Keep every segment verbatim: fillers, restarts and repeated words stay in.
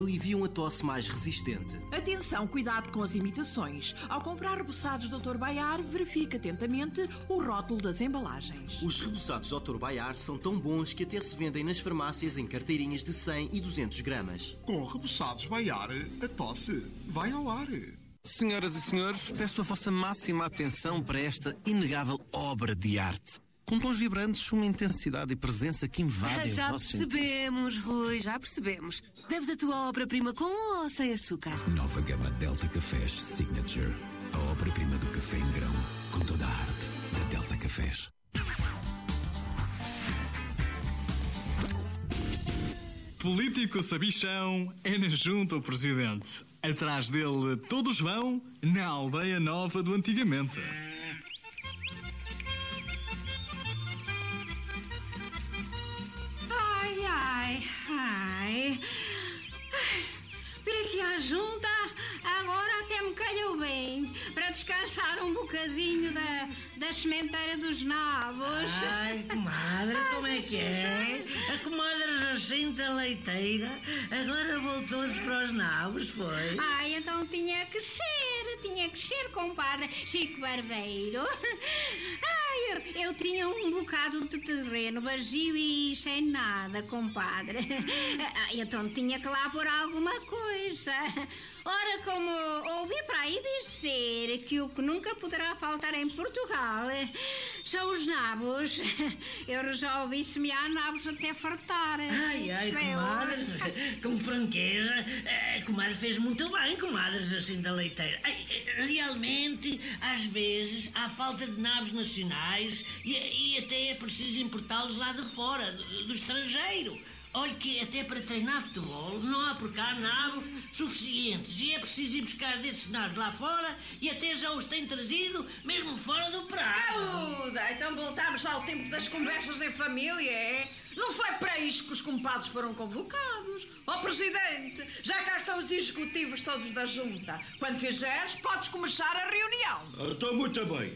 aliviam a tosse mais resistente. Atenção, cuidado com as imitações. Ao comprar reboçados doutor Baiar, verifique atentamente o rótulo das embalagens. Os reboçados doutor Baiar são tão bons que até se vendem nas farmácias em carteirinhas de cem e duzentos gramas. Com reboçados Baiar, a tosse vai ao ar. Senhoras e senhores, peço a vossa máxima atenção para esta inegável obra de arte. Com tons vibrantes, uma intensidade e presença que invadem os Já nossos percebemos, Rui, já percebemos. Deves a tua obra-prima com ou sem açúcar? Nova gama Delta Cafés Signature. A obra-prima do café em grão, com toda a arte da Delta Cafés. Político sabichão é na junta o presidente. Atrás dele todos vão na aldeia nova do antigamente. Ai, ai, ai. Vim aqui à junta, agora até me calhou bem, para descansar um bocadinho da, da sementeira dos nabos. Ai, comadre, como é que é? A comadre Jacinta Leiteira agora voltou-se para os nabos, foi? Ai, então tinha que ser, tinha que ser, compadre Chico Barbeiro. Ai, eu, eu tinha um bocado de terreno vazio e sem nada, compadre. Ai, então tinha que lá pôr alguma coisa. Ora, como ouvi para aí dizer que o que nunca poderá faltar em Portugal são os nabos, eu resolvi semear nabos até fartar. Ai, ai, comadre, com franqueza, a comadre fez muito bem, comadre Jacinta Leiteira. Ai, realmente, às vezes, há falta de nabos nacionais e, e até é preciso importá-los lá de fora, do, do estrangeiro. Olha que até para treinar futebol não há por cá nabos suficientes e é preciso ir buscar desses nabos lá fora e até já os têm trazido mesmo fora do prazo. Caluda, então voltámos ao tempo das conversas em família, é? Não foi para isto que os compadres foram convocados. Ó Presidente, já cá estão os executivos todos da junta. Quando fizeres, podes começar a reunião. Estou muito bem.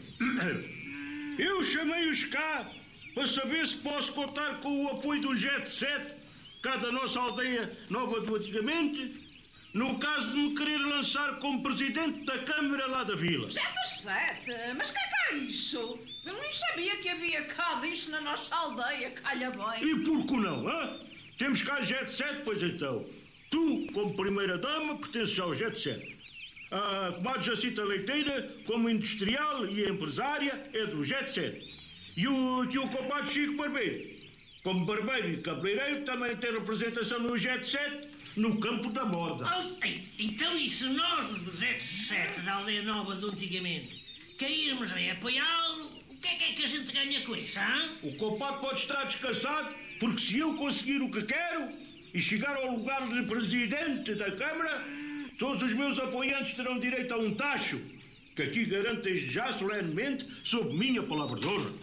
Eu chamei-os cá para saber se posso contar com o apoio do Jet Set, cá da nossa aldeia nova do antigamente, no caso de me querer lançar como presidente da Câmara lá da Vila. Jet Set? Mas o que é que é isso? Eu nem sabia que havia cá disso na nossa aldeia, calha bem. E por que não, hã? Temos cá Jet Set, pois então. Tu, como primeira-dama, pertences ao Jet Set. A comadre Jacinta Leiteira, como industrial e empresária, é do Jet Set. E o, e o compadre Chico Barbeiro, como barbeiro e cabeleireiro, também tem representação no Jet Set, no campo da moda. Oh, então, e se nós, os do Jet Set da aldeia nova do antigamente, cairmos em apoiá-lo, o que é, que é que a gente ganha com isso, hein? O compadre pode estar descansado, porque se eu conseguir o que quero e chegar ao lugar de presidente da Câmara, todos os meus apoiantes terão direito a um tacho, que aqui garanto desde já solenemente, sob minha palavra de honra.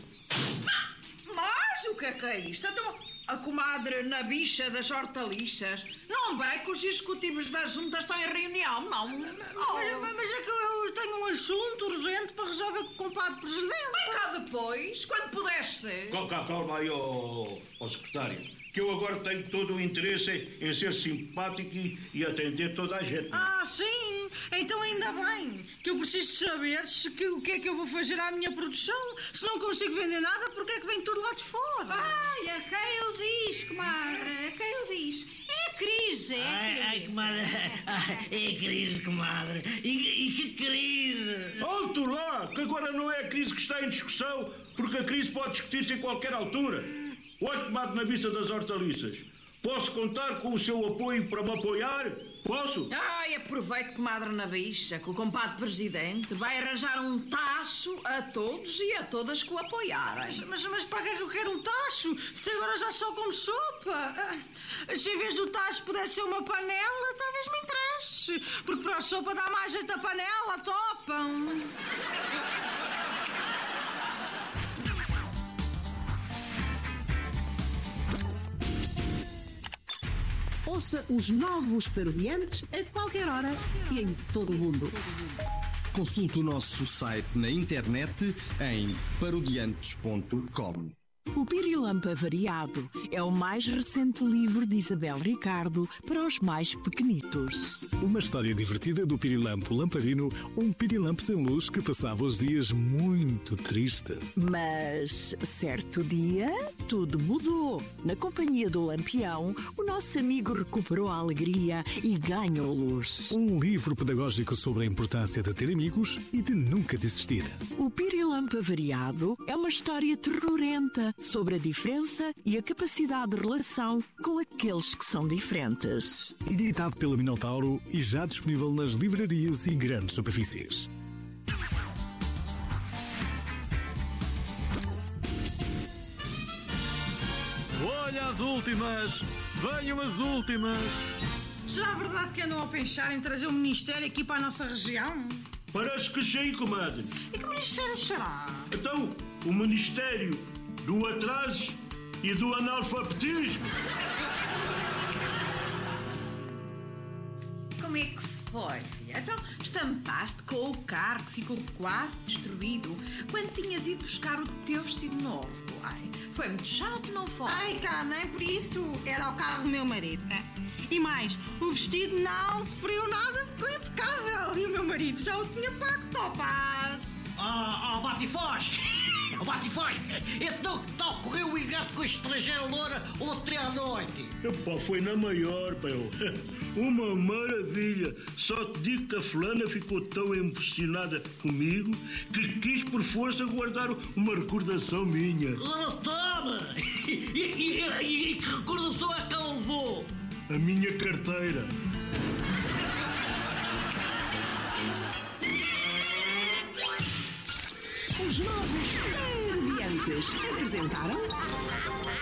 Mas o que é que é isto? Então, a comadre na bicha das hortaliças não vê que os executivos da junta estão em reunião, não? Olha, mas é que eu tenho um assunto urgente para resolver com o compadre presidente. Vem cá depois, quando puder ser. Calma, calma aí, ó, ó secretário, que eu agora tenho todo o interesse em ser simpático e, e atender toda a gente. Ah, sim? Então ainda bem, que eu preciso saber se, que, o que é que eu vou fazer à minha produção. Se não consigo vender nada, porque é que vem tudo lá de fora? Ai, a quem eu diz, comadre, a quem eu diz. É a crise, é a ai, crise. ai, comadre, é a crise, comadre. E, e que crise? Alto lá, que agora não é a crise que está em discussão, porque a crise pode discutir-se em qualquer altura. Olhe, comadre na vista das hortaliças. Posso contar com o seu apoio para me apoiar? Posso? Ai, aproveite, comadre na bicha, que o compadre presidente vai arranjar um tacho a todos e a todas que o apoiarem. Mas, mas, mas para que é que eu quero um tacho? Se agora já só como sopa. Se em vez do tacho pudesse ser uma panela, talvez me interesse. Porque para a sopa dá mais jeito a panela, topam. Ouça os novos Parodiantes a qualquer hora e em todo o mundo. Consulte o nosso site na internet em parodiantes ponto com. O Pirilampo Avariado é o mais recente livro de Isabel Ricardo para os mais pequenitos. Uma história divertida do Pirilampo Lamparino, um pirilampo sem luz que passava os dias muito triste. Mas, certo dia, tudo mudou. Na companhia do Lampião, o nosso amigo recuperou a alegria e ganhou luz. Um livro pedagógico sobre a importância de ter amigos e de nunca desistir. O Pirilampo Avariado é uma história terrorenta sobre a diferença e a capacidade de relação com aqueles que são diferentes. Editado pela Minotauro e já disponível nas livrarias e grandes superfícies. Olha as últimas! Venham as últimas! Será verdade que andam a pensar em trazer o Ministério aqui para a nossa região? Parece que sim, comadre. E que Ministério será? Então, o Ministério do Atraso e do Analfabetismo. Como é que foi, filha? Então, estampaste com o carro que ficou quase destruído quando tinhas ido buscar o teu vestido novo. Ai, foi muito chato, não foi? Ai, cá, nem por isso. Era o carro do meu marido. E mais, o vestido não sofreu nada, ficou impecável. E o meu marido já o tinha pago, topaz. Ah, oh, Batifoz! Oh, Batifoz! Então que tal correu o engate com a estrangeira loura ontem à noite? Epá, foi na maior, pão. Uma maravilha. Só te digo que a fulana ficou tão impressionada comigo que quis por força guardar uma recordação minha. Ora, toma! E, e, e, e que recordação é que ela levou? A minha carteira. Os novos Parodiantes apresentaram